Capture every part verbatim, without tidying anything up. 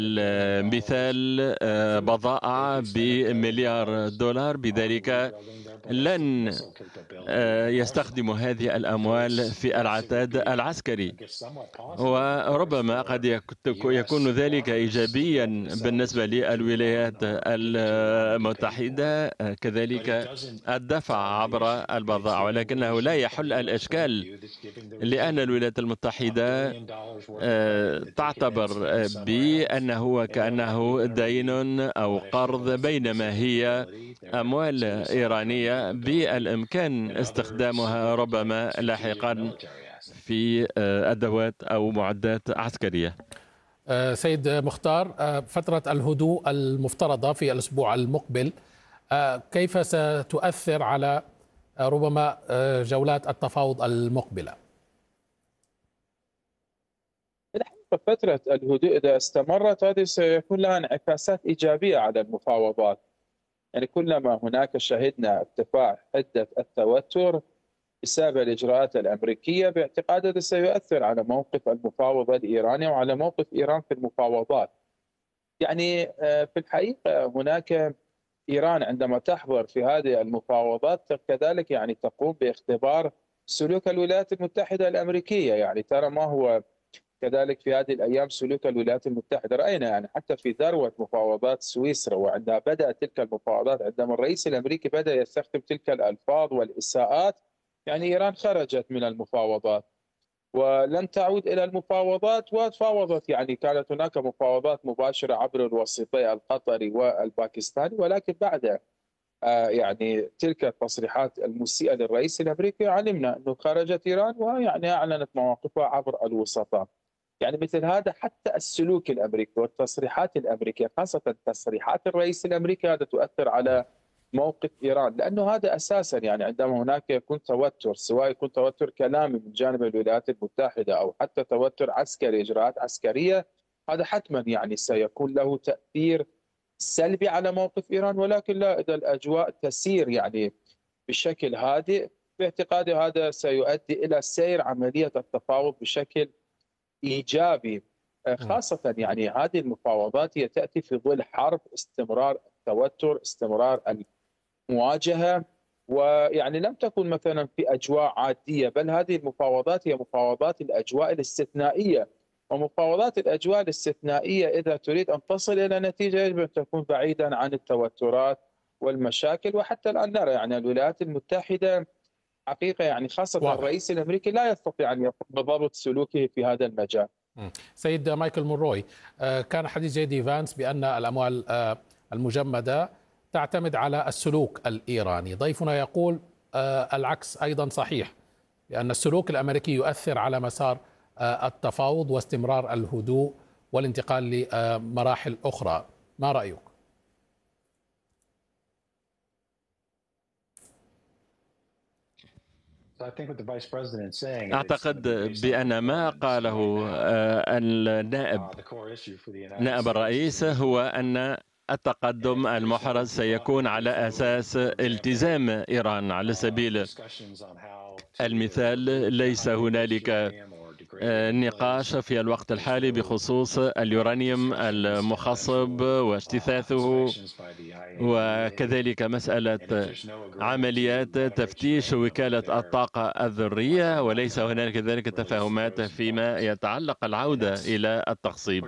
مثال بضائع بمليار دولار، بذلك لن يستخدم هذه الأموال في العتاد العسكري، وربما قد يكون ذلك إيجابيا بالنسبة للولايات المتحدة كذلك الدفع عبر البضائع، ولكنه لا يحل الإشكال، لأن الولايات المتحدة تعتبر بأنه وكأنه دين أو قرض، بينما هي أموال إيرانية بالإمكان استخدامها ربما لاحقا في أدوات أو معدات عسكرية. سيد مختار، فترة الهدوء المفترضة في الأسبوع المقبل كيف ستؤثر على ربما جولات التفاوض المقبلة؟ فترة الهدوء إذا استمرت هذه سيكون لها انعكاسات إيجابية على المفاوضات، يعني كلما هناك شهدنا ارتفاع حدة التوتر بسبب الإجراءات الأمريكية، باعتقاد هذا سيؤثر على موقف المفاوض الإيراني وعلى موقف إيران في المفاوضات. يعني في الحقيقة هناك إيران عندما تحضر في هذه المفاوضات كذلك يعني تقوم باختبار سلوك الولايات المتحدة الأمريكية، يعني ترى ما هو كذلك في هذه الأيام سلوك الولايات المتحدة. رأينا يعني حتى في ذروة مفاوضات سويسرا، وعندما بدأت تلك المفاوضات عندما الرئيس الأمريكي بدأ يستخدم تلك الألفاظ والإساءات، يعني إيران خرجت من المفاوضات ولن تعود إلى المفاوضات، وتفاوضت يعني كانت هناك مفاوضات مباشرة عبر الوسيطي القطري والباكستاني، ولكن بعد يعني تلك التصريحات المسيئة للرئيس الأمريكي علمنا أنه خرجت إيران ويعني أعلنت مواقفها عبر الوسطاء. يعني مثل هذا حتى السلوك الأمريكي والتصريحات الأمريكية، خاصة تصريحات الرئيس الأمريكي، هذا تؤثر على موقف إيران، لأنه هذا أساسا يعني عندما هناك يكون توتر، سواء يكون توتر كلامي من جانب الولايات المتحدة أو حتى توتر عسكري، إجراءات عسكرية، هذا حتما يعني سيكون له تأثير سلبي على موقف إيران. ولكن لا، إذا الأجواء تسير يعني بشكل هادئ، باعتقادي هذا سيؤدي إلى سير عملية التفاوض بشكل إيجابي، خاصة يعني هذه المفاوضات هي تأتي في ظل حرب، استمرار التوتر، استمرار المواجهة، ويعني لم تكن مثلا في أجواء عادية، بل هذه المفاوضات هي مفاوضات الأجواء الاستثنائية، ومفاوضات الأجواء الاستثنائية إذا تريد أن تصل إلى نتيجة يجب أن تكون بعيدا عن التوترات والمشاكل. وحتى الآن نرى يعني الولايات المتحدة حقيقة يعني خاصة واضح. الرئيس الأمريكي لا يستطيع أن يقوم بضبط سلوكه في هذا المجال. سيد مايكل مونروي، كان حديث جي دي فانس بأن الأموال المجمدة تعتمد على السلوك الإيراني. ضيفنا يقول العكس أيضا صحيح، لأن السلوك الأمريكي يؤثر على مسار التفاوض واستمرار الهدوء والانتقال لمراحل أخرى. ما رأيك؟ أعتقد بأن ما قاله النائب نائب الرئيس هو أن التقدم المحرز سيكون على أساس التزام إيران. على سبيل المثال ليس هنالك نقاش في الوقت الحالي بخصوص اليورانيوم المخصب واجتثاثه، وكذلك مسألة عمليات تفتيش وكالة الطاقة الذرية، وليس هنالك ذلك تفاهمات فيما يتعلق العودة إلى التخصيب.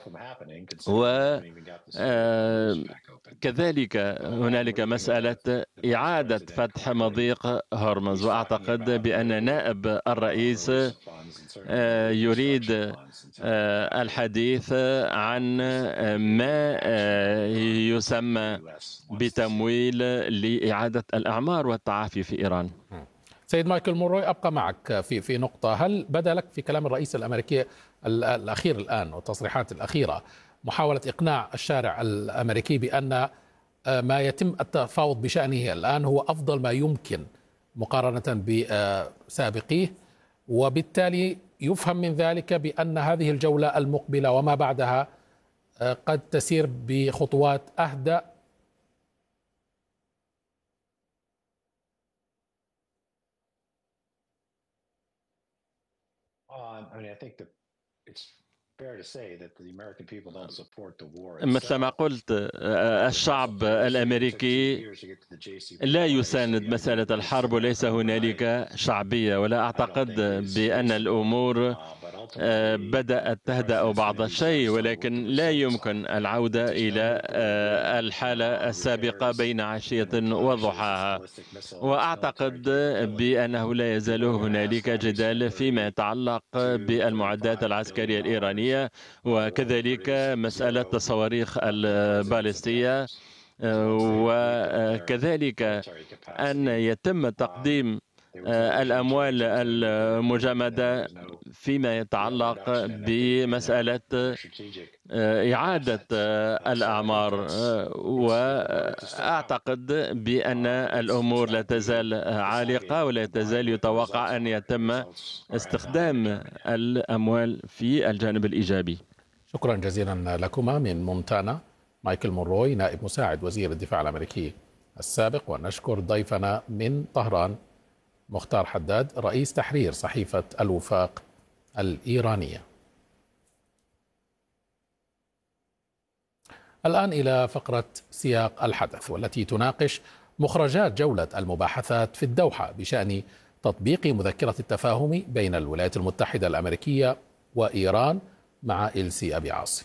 وكذلك هنالك مسألة إعادة فتح مضيق هرمز، وأعتقد بأن نائب الرئيس يريد الحديث عن ما يسمى بتمويل لإعادة الأعمار والتعافي في إيران. سيد مايكل مونروي، أبقى معك في في نقطة. هل بدا لك في كلام الرئيس الأمريكي الأخير الآن والتصريحات الأخيرة محاولة إقناع الشارع الأمريكي بأن ما يتم التفاوض بشأنه الآن هو أفضل ما يمكن مقارنة بسابقيه، وبالتالي يفهم من ذلك بأن هذه الجولة المقبلة وما بعدها قد تسير بخطوات أهدأ؟ مثل ما قلت، الشعب الأمريكي لا يساند مسألة الحرب وليس هنالك شعبية، ولا أعتقد بأن الأمور بدأت تهدأ بعض الشيء، ولكن لا يمكن العودة إلى الحالة السابقة بين عشية وضحاها. وأعتقد بأنه لا يزال هنالك جدال فيما يتعلق بالمعدات العسكرية الإيرانية، وكذلك مسألة الصواريخ البالستية، وكذلك أن يتم تقديم الأموال المجمدة فيما يتعلق بمسألة إعادة الأعمار. وأعتقد بأن الأمور لا تزال عالقة، ولا تزال يتوقع أن يتم استخدام الأموال في الجانب الإيجابي. شكرا جزيلا لكما. من مونتانا مايكل مونروي نائب مساعد وزير الدفاع الأمريكي السابق، ونشكر ضيفنا من طهران مختار حداد رئيس تحرير صحيفة الوفاق الإيرانية. الآن إلى فقرة سياق الحدث، والتي تناقش مخرجات جولة المباحثات في الدوحة بشأن تطبيق مذكرة التفاهم بين الولايات المتحدة الأمريكية وإيران مع إلسي أبي عاصي.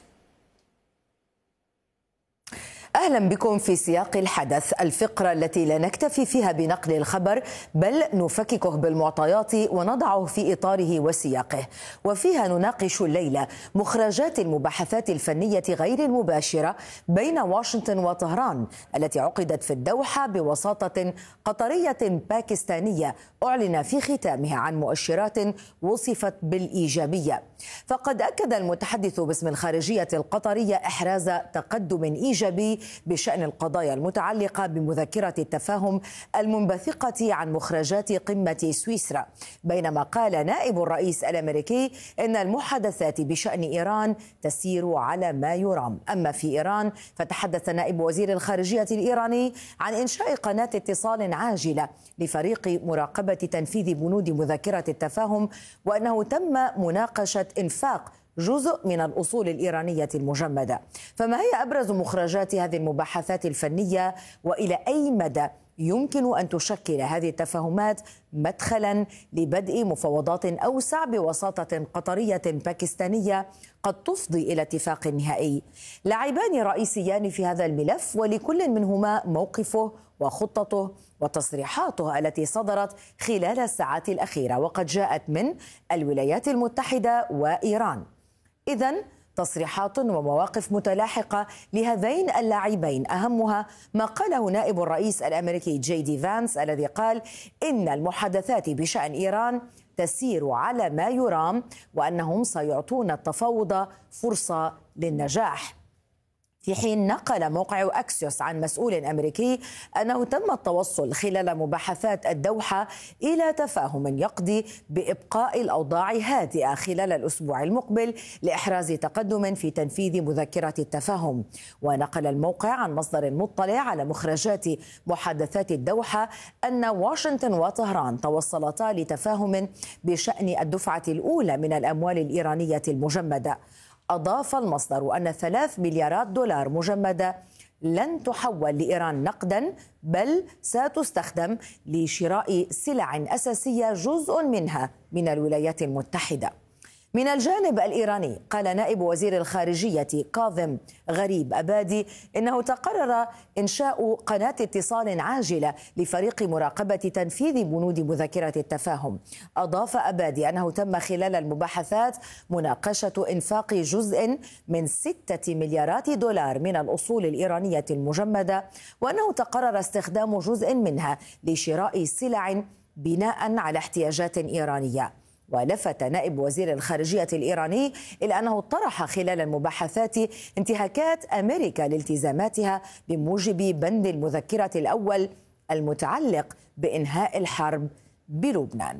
أهلا بكم في سياق الحدث، الفقرة التي لا نكتفي فيها بنقل الخبر بل نفككه بالمعطيات ونضعه في إطاره وسياقه، وفيها نناقش الليلة مخرجات المباحثات الفنية غير المباشرة بين واشنطن وطهران التي عقدت في الدوحة بوساطة قطرية باكستانية أعلن في ختامها عن مؤشرات وصفت بالإيجابية. فقد أكد المتحدث باسم الخارجية القطرية إحراز تقدم إيجابي بشأن القضايا المتعلقة بمذكرة التفاهم المنبثقة عن مخرجات قمة سويسرا، بينما قال نائب الرئيس الأمريكي إن المحادثات بشأن إيران تسير على ما يرام. أما في إيران فتحدث نائب وزير الخارجية الإيراني عن إنشاء قناة اتصال عاجلة لفريق مراقبة تنفيذ بنود مذكرة التفاهم، وأنه تم مناقشة إنفاق جزء من الأصول الإيرانية المجمدة. فما هي أبرز مخرجات هذه المباحثات الفنية، وإلى أي مدى يمكن أن تشكل هذه التفاهمات مدخلا لبدء مفاوضات أوسع بوساطة قطرية باكستانية قد تفضي إلى اتفاق نهائي؟ لاعبان رئيسيان في هذا الملف، ولكل منهما موقفه وخطته وتصريحاته التي صدرت خلال الساعات الأخيرة، وقد جاءت من الولايات المتحدة وإيران. إذن تصريحات ومواقف متلاحقة لهذين اللاعبين، أهمها ما قاله نائب الرئيس الأمريكي جي دي فانس الذي قال إن المحادثات بشأن إيران تسير على ما يرام، وأنهم سيعطون التفاوض فرصة للنجاح. في حين نقل موقع أكسيوس عن مسؤول أمريكي أنه تم التوصل خلال مباحثات الدوحة إلى تفاهم يقضي بإبقاء الأوضاع هادئة خلال الأسبوع المقبل لإحراز تقدم في تنفيذ مذكرة التفاهم. ونقل الموقع عن مصدر مطلع على مخرجات محادثات الدوحة أن واشنطن وطهران توصلتا لتفاهم بشأن الدفعة الأولى من الأموال الإيرانية المجمدة. أضاف المصدر أن ثلاث مليارات دولار مجمدة لن تحول لإيران نقدا، بل ستستخدم لشراء سلع أساسية جزء منها من الولايات المتحدة. من الجانب الإيراني قال نائب وزير الخارجية كاظم غريب أبادي إنه تقرر إنشاء قناة اتصال عاجلة لفريق مراقبة تنفيذ بنود مذكرة التفاهم. أضاف أبادي أنه تم خلال المباحثات مناقشة إنفاق جزء من ستة مليارات دولار من الأصول الإيرانية المجمدة، وأنه تقرر استخدام جزء منها لشراء سلع بناء على احتياجات إيرانية. ولفت نائب وزير الخارجية الإيراني إلى أنه طرح خلال المباحثات انتهاكات أمريكا لالتزاماتها بموجب بند المذكرة الأول المتعلق بإنهاء الحرب بلبنان.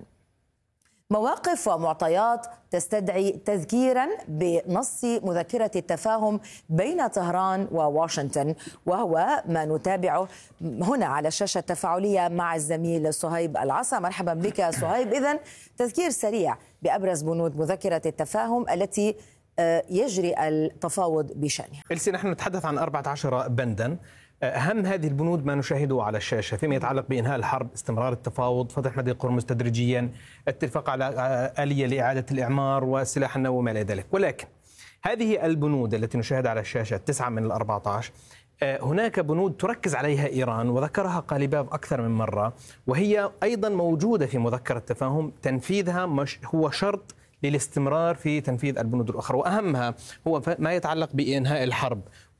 مواقف ومعطيات تستدعي تذكيرا بنص مذكرة التفاهم بين طهران وواشنطن، وهو ما نتابعه هنا على الشاشة التفاعلية مع الزميل صهيب العصا. مرحبا بك صهيب. إذن تذكير سريع بأبرز بنود مذكرة التفاهم التي يجري التفاوض بشأنها؟ إلسي، نحن نتحدث عن أربعة عشر بندا. أهم هذه البنود ما نشاهده على الشاشة فيما يتعلق بإنهاء الحرب، استمرار التفاوض، فتح مضيق هرمز تدريجيا، اتفاق على آلية لإعادة الإعمار والسلاح النووي وما إلى ذلك. ولكن هذه البنود التي نشاهد على الشاشة تسعة من الأربعة عشر، هناك بنود تركز عليها إيران وذكرها قاليباف أكثر من مرة، وهي أيضا موجودة في مذكرة التفاهم. تنفيذها مش هو شرط للاستمرار في تنفيذ البنود الأخرى، وأهمها هو ما يتعلق بإنهاء الحرب.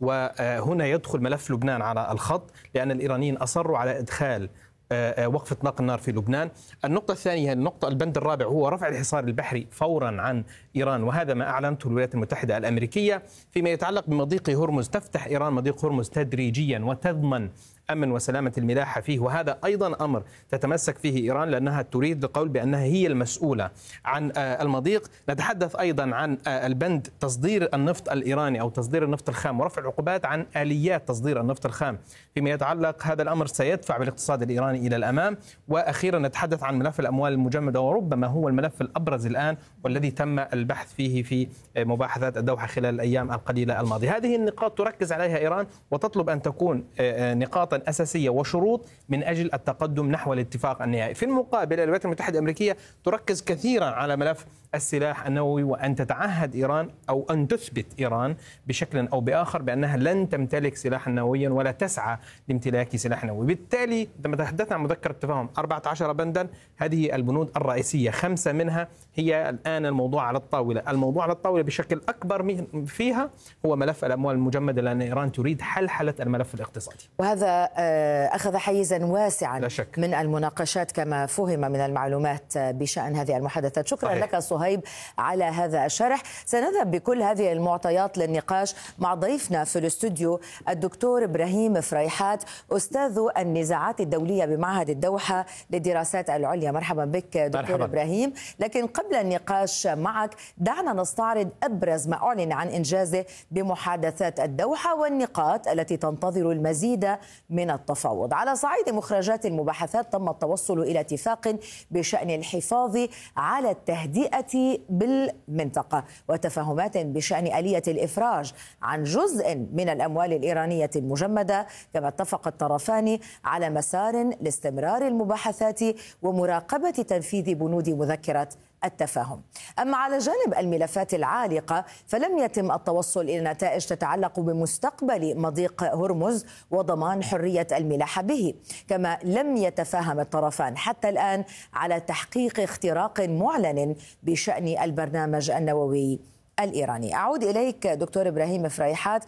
وهنا يدخل ملف لبنان على الخط، لأن الإيرانيين أصروا على إدخال وقف إطلاق النار في لبنان. النقطة الثانية، النقطة البند الرابع، هو رفع الحصار البحري فورا عن إيران، وهذا ما أعلنته الولايات المتحدة الأمريكية. فيما يتعلق بمضيق هرمز، تفتح إيران مضيق هرمز تدريجيا وتضمن أمن وسلامة الملاحة فيه، وهذا أيضا أمر تتمسك فيه إيران لأنها تريد القول بأنها هي المسؤولة عن المضيق. نتحدث أيضا عن البند تصدير النفط الإيراني أو تصدير النفط الخام ورفع العقوبات عن آليات تصدير النفط الخام. فيما يتعلق هذا الأمر سيدفع بالاقتصاد الإيراني إلى الأمام. وأخيرا نتحدث عن ملف الأموال المجمدة، وربما هو الملف الأبرز الآن والذي تم البحث فيه في مباحثات الدوحة خلال الأيام القليلة الماضية. هذه النقاط تركز عليها إيران وتطلب أن تكون نقاطا أساسية وشروط من أجل التقدم نحو الاتفاق النهائي. في المقابل الولايات المتحدة الأمريكية تركز كثيرا على ملف السلاح النووي، وأن تتعهد إيران أو أن تثبت إيران بشكل أو بآخر بأنها لن تمتلك سلاحا نوويا ولا تسعى لامتلاك سلاح نووي. بالتالي عندما تحدثنا عن مذكرة التفاهم أربعة عشر بندا، هذه البنود الرئيسية، خمسة منها هي الآن الموضوع على الطاولة. الموضوع على الطاولة بشكل أكبر فيها هو ملف الأموال المجمدة، لأن إيران تريد حلحلة الملف الاقتصادي، وهذا أخذ حيزا واسعا من المناقشات كما فهم من المعلومات بشأن هذه المحادثات. شكرا صحيح. لك صهيب على هذا الشرح. سنذهب بكل هذه المعطيات للنقاش مع ضيفنا في الاستوديو الدكتور إبراهيم فريحات، أستاذ النزاعات الدولية بمعهد الدوحة للدراسات العليا. مرحبا بك دكتور مرحبا. إبراهيم. لكن قبل النقاش معك دعنا نستعرض أبرز ما أعلن عن إنجازه بمحادثات الدوحة والنقاط التي تنتظر المزيد من التفاوض. على صعيد مخرجات المباحثات تم التوصل إلى اتفاق بشأن الحفاظ على التهدئة بالمنطقة وتفاهمات بشأن آلية الإفراج عن جزء من الأموال الإيرانية المجمدة. كما اتفق الطرفان على مسار لاستمرار المباحثات ومراقبة تنفيذ بنود مذكرة التفاهم. أما على جانب الملفات العالقة فلم يتم التوصل إلى نتائج تتعلق بمستقبل مضيق هرمز وضمان حرية الملاحة به. كما لم يتفاهم الطرفان حتى الآن على تحقيق اختراق معلن بشأن البرنامج النووي الإيراني. أعود إليك دكتور إبراهيم فريحات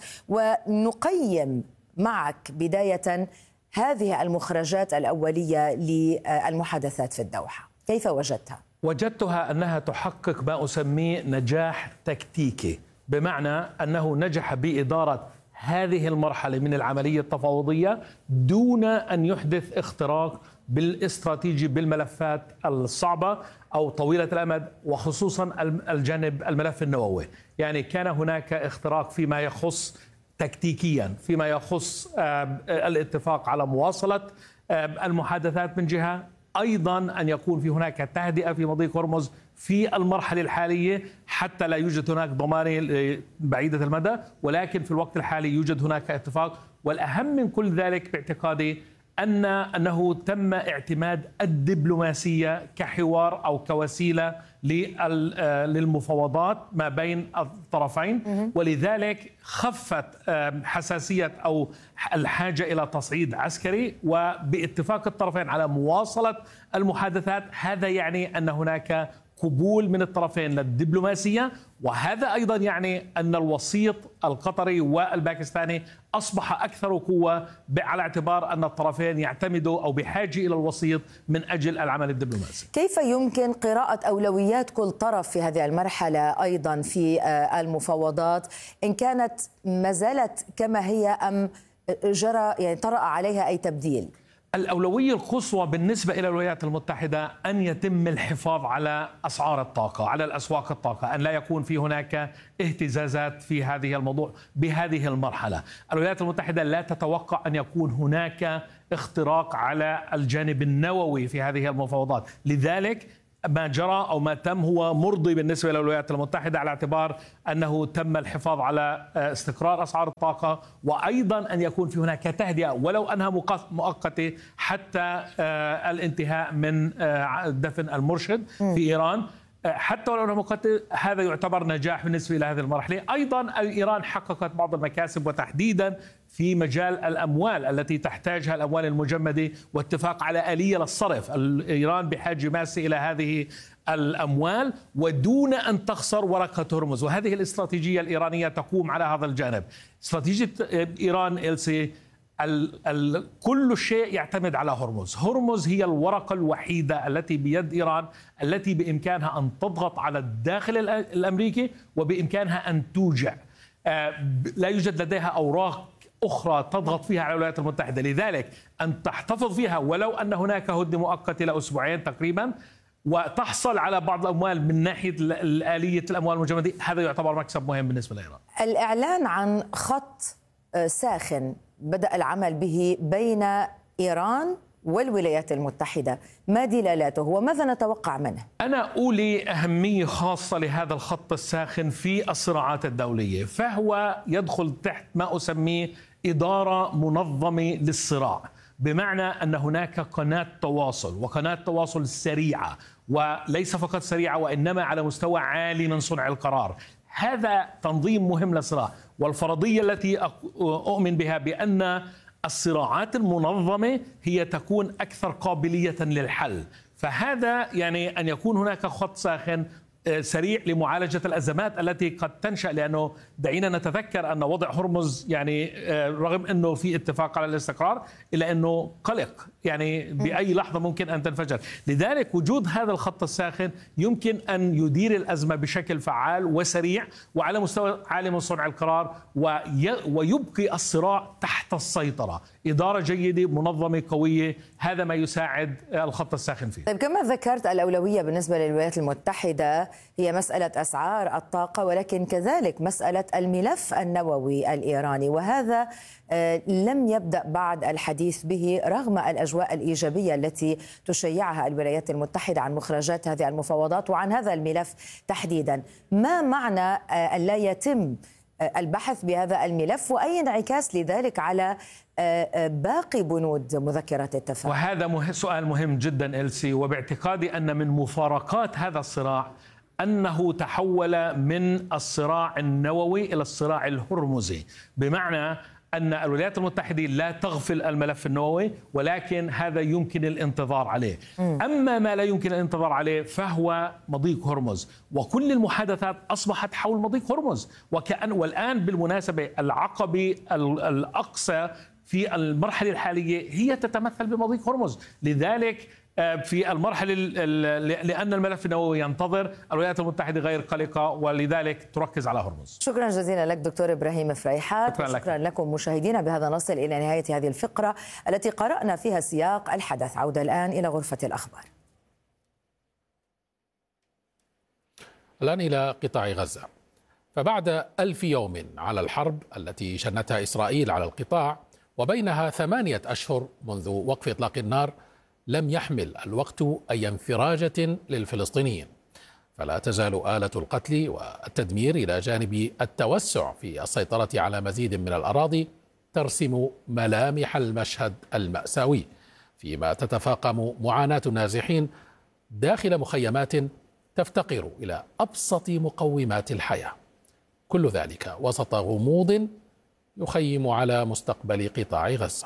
ونقيم معك بداية هذه المخرجات الأولية للمحادثات في الدوحة، كيف وجدتها؟ وجدتها أنها تحقق ما أسميه نجاح تكتيكي، بمعنى أنه نجح بإدارة هذه المرحلة من العملية التفاوضية دون أن يحدث اختراق بالاستراتيجي بالملفات الصعبة أو طويلة الأمد، وخصوصا الجانب الملف النووي. يعني كان هناك اختراق فيما يخص تكتيكيا، فيما يخص الاتفاق على مواصلة المحادثات من جهة، أيضا أن يكون في هناك تهدئة في مضيق هرمز في المرحلة الحالية حتى لا يوجد هناك ضمانة بعيدة المدى، ولكن في الوقت الحالي يوجد هناك اتفاق. والأهم من كل ذلك باعتقادي أن أنه تم اعتماد الدبلوماسية كحوار أو كوسيلة للمفاوضات ما بين الطرفين، ولذلك خفت حساسية أو الحاجة إلى تصعيد عسكري، وباتفاق الطرفين على مواصلة المحادثات. هذا يعني أن هناك قبول من الطرفين للدبلوماسية، وهذا أيضا يعني أن الوسيط القطري والباكستاني أصبح أكثر قوة على اعتبار أن الطرفين يعتمدوا أو بحاجة إلى الوسيط من أجل العمل الدبلوماسي. كيف يمكن قراءة أولويات كل طرف في هذه المرحلة أيضا في المفاوضات، إن كانت ما زالت كما هي أم جرى يعني طرأ عليها أي تبديل؟ الأولوية القصوى بالنسبة إلى الولايات المتحدة أن يتم الحفاظ على أسعار الطاقة، على الأسواق الطاقة، أن لا يكون في هناك اهتزازات في هذه الموضوع بهذه المرحلة. الولايات المتحدة لا تتوقع أن يكون هناك اختراق على الجانب النووي في هذه المفاوضات، لذلك ما جرى أو ما تم هو مرضي بالنسبة للولايات المتحدة، على اعتبار أنه تم الحفاظ على استقرار أسعار الطاقة، وأيضا أن يكون في هناك تهدئة ولو أنها مؤقتة حتى الانتهاء من دفن المرشد في إيران. حتى ولو أنه مؤقتة هذا يعتبر نجاح بالنسبة إلى هذه المرحلة. أيضا إيران حققت بعض المكاسب، وتحديدا في مجال الأموال التي تحتاجها الأموال المجمدة، واتفاق على آلية للصرف. إيران بحاجة ماسة إلى هذه الأموال ودون أن تخسر ورقة هرمز، وهذه الاستراتيجية الإيرانية تقوم على هذا الجانب. استراتيجية إيران إلسي ال ال كل شيء يعتمد على هرمز. هرمز هي الورقة الوحيدة التي بيد إيران التي بإمكانها أن تضغط على الداخل الأمريكي وبإمكانها أن توجع. لا يوجد لديها أوراق أخرى تضغط فيها على الولايات المتحدة، لذلك أن تحتفظ فيها ولو أن هناك هدنة مؤقتة لأسبوعين تقريبا وتحصل على بعض الأموال من ناحية آلية الأموال المجمدة، هذا يعتبر مكسب مهم بالنسبة لإيران. الإعلان عن خط ساخن بدأ العمل به بين إيران والولايات المتحدة، ما دلالاته وماذا نتوقع منه؟ أنا أولي أهمية خاصة لهذا الخط الساخن في الصراعات الدولية، فهو يدخل تحت ما أسميه إدارة منظمة للصراع، بمعنى أن هناك قناة تواصل، وقناة تواصل سريعة، وليس فقط سريعة وإنما على مستوى عالي من صنع القرار. هذا تنظيم مهم للصراع، والفرضية التي أؤمن بها بأن الصراعات المنظمة هي تكون أكثر قابلية للحل. فهذا يعني أن يكون هناك خط ساخن سريع لمعالجة الأزمات التي قد تنشأ، لأنه دعينا نتذكر أن وضع هرمز يعني رغم أنه في اتفاق على الاستقرار إلا أنه قلق، يعني بأي لحظة ممكن أن تنفجر. لذلك وجود هذا الخط الساخن يمكن أن يدير الأزمة بشكل فعال وسريع وعلى مستوى عالي من صنع القرار، ويبقي الصراع تحت السيطرة. إدارة جيدة منظمة قوية، هذا ما يساعد الخط الساخن فيه. طيب، كما ذكرت الأولوية بالنسبة للولايات المتحدة هي مسألة أسعار الطاقة، ولكن كذلك مسألة الملف النووي الإيراني، وهذا لم يبدأ بعد الحديث به رغم الأجواء الإيجابية التي تشيعها الولايات المتحدة عن مخرجات هذه المفاوضات وعن هذا الملف تحديدا. ما معنى أن لا يتم البحث بهذا الملف، وأي انعكاس لذلك على باقي بنود مذكرة التفاهم؟ وهذا سؤال مهم جدا إلسي، وباعتقادي أن من مفارقات هذا الصراع أنه تحول من الصراع النووي إلى الصراع الهرمزي، بمعنى أن الولايات المتحدة لا تغفل الملف النووي، ولكن هذا يمكن الانتظار عليه. أما ما لا يمكن الانتظار عليه فهو مضيق هرمز، وكل المحادثات أصبحت حول مضيق هرمز، وكأن والآن بالمناسبة العقبة الأقصى في المرحلة الحالية هي تتمثل بمضيق هرمز. لذلك في المرحلة لأن الملف النووي ينتظر، الولايات المتحدة غير قلقة ولذلك تركز على هرمز. شكرا جزيلا لك دكتور إبراهيم فريحات. شكرا, شكرا لكم مشاهدينا. بهذا نصل إلى نهاية هذه الفقرة التي قرأنا فيها سياق الحدث. عودة الآن إلى غرفة الأخبار. الآن إلى قطاع غزة. فبعد ألف يوم على الحرب التي شنتها إسرائيل على القطاع وبينها ثمانية أشهر منذ وقف إطلاق النار، لم يحمل الوقت أي انفراجة للفلسطينيين، فلا تزال آلة القتل والتدمير إلى جانب التوسع في السيطرة على مزيد من الأراضي ترسم ملامح المشهد المأساوي، فيما تتفاقم معاناة النازحين داخل مخيمات تفتقر إلى أبسط مقومات الحياة. كل ذلك وسط غموض يخيم على مستقبل قطاع غزة.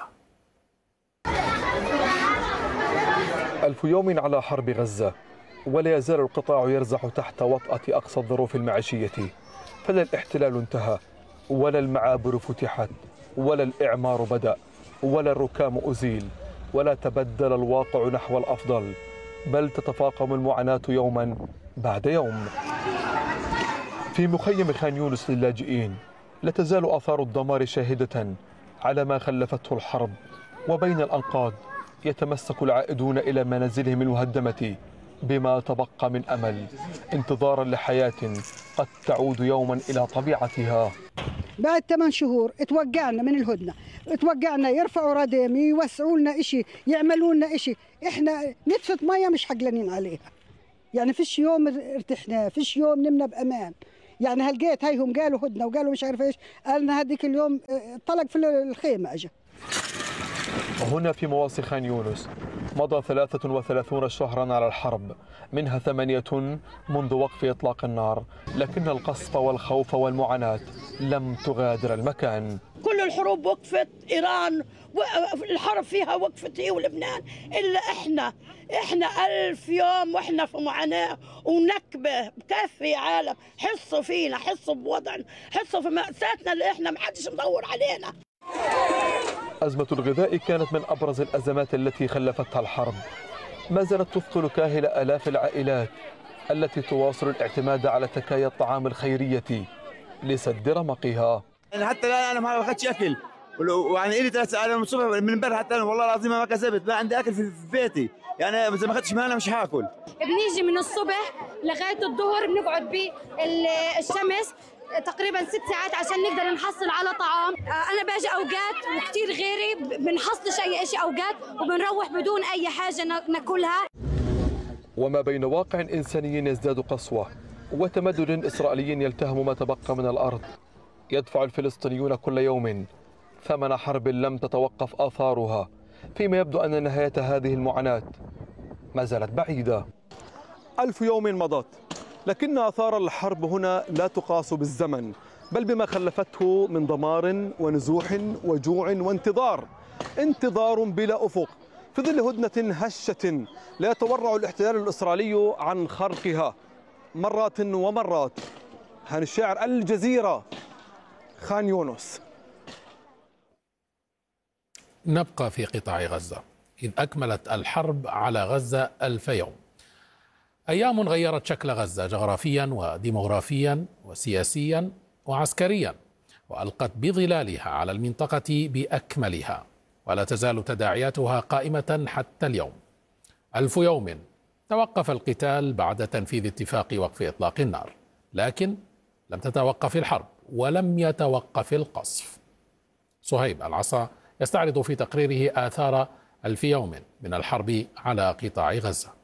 ألف يوم على حرب غزة، ولا يزال القطاع يرزح تحت وطأة أقصى الظروف المعيشية، فلا الاحتلال انتهى، ولا المعابر فتحت، ولا الإعمار بدأ، ولا الركام أزيل، ولا تبدل الواقع نحو الأفضل، بل تتفاقم المعاناة يوما بعد يوم. في مخيم خان يونس للاجئين لا تزال آثار الدمار شاهدة على ما خلفته الحرب، وبين الأنقاض يتمسك العائدون إلى منازلهم المهدمة بما تبقى من أمل، انتظارا لحياة قد تعود يوما إلى طبيعتها. بعد ثمان شهور اتوقعنا من الهدنة، اتوقعنا يرفعوا ردم، يوسعوا لنا إشي، يعملوا لنا إشي، إحنا نتفة مية مش حقلانين عليها. يعني فيش يوم ارتحنا، فيش يوم نمنا بامان. يعني هلقيت هيهم قالوا هدنه وقالوا مش عارف ايش، قالنا هذيك اليوم طلق في الخيمه اجى. هنا في مواصي خان يونس مضى ثلاثة وثلاثون شهرا على الحرب، منها ثمانية منذ وقف إطلاق النار، لكن القصف والخوف والمعاناة لم تغادر المكان. كل الحروب وقفت، إيران الحرب فيها وقفت هي ولبنان، إلا إحنا إحنا ألف يوم وإحنا في معاناة ونكبة بكفي عالم. حسوا فينا، حسوا بوضعنا، حسوا في مأساتنا اللي إحنا محدش مدور علينا. أزمة الغذاء كانت من أبرز الأزمات التي خلفتها الحرب. ما زالت تثقل كاهل آلاف العائلات التي تواصل الاعتماد على تكايا الطعام الخيرية لسد رمقها. يعني حتى الآن أنا ما أخذتش أكل، ويعني إلي ثلاث ساعات من الصبح من امبارح حتى أنا والله العظيم ما كسبت، ما عندي أكل في بيتي، يعني إذا ما أخذتش معنا مش هاكل. بنيجي من الصبح لغاية الظهر بنقعد بالشمس تقريبا ست ساعات عشان نقدر نحصل على طعام. انا باجي اوقات وكثير غيري بنحصلش اي شيء اوقات وبنروح بدون اي حاجه ناكلها. وما بين واقع انساني يزداد قسوه وتمدد اسرائيلي يلتهم ما تبقى من الارض، يدفع الفلسطينيون كل يوم ثمن حرب لم تتوقف آثارها، فيما يبدو أن نهاية هذه المعاناة ما زالت بعيدة. ألف يوم مضت، لكن آثار الحرب هنا لا تقاس بالزمن، بل بما خلفته من دمار ونزوح وجوع وانتظار، انتظار بلا أفق في ظل هدنة هشة لا يتورع الاحتلال الإسرائيلي عن خرقها مرات ومرات. هاني الشاعر، الجزيرة، خان يونس. نبقى في قطاع غزة، إذ أكملت الحرب على غزة ألف يوم. أيام غيرت شكل غزة جغرافيا وديموغرافيا وسياسيا وعسكريا، وألقت بظلالها على المنطقة بأكملها، ولا تزال تداعياتها قائمة حتى اليوم. ألف يوم توقف القتال بعد تنفيذ اتفاق وقف إطلاق النار، لكن لم تتوقف الحرب ولم يتوقف القصف. صهيب العصا يستعرض في تقريره آثار ألف يوم من الحرب على قطاع غزة.